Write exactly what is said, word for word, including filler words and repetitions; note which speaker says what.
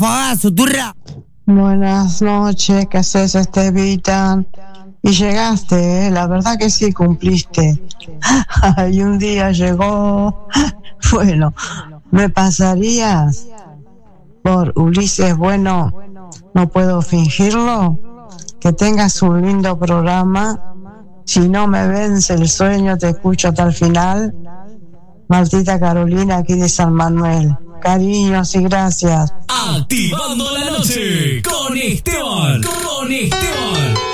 Speaker 1: Fogazo, turra.
Speaker 2: Buenas noches, ¿qué haces, Estevitan? Y llegaste, ¿eh? La verdad que sí, cumpliste. Y un día llegó. Bueno, ¿me pasarías por Ulises Bueno? No puedo fingirlo. Que tengas un lindo programa. Si no me vence el sueño, te escucho hasta el final. Martita Carolina, aquí de San Manuel. Cariños y gracias.
Speaker 3: Activando la noche con Esteban. Con Esteban.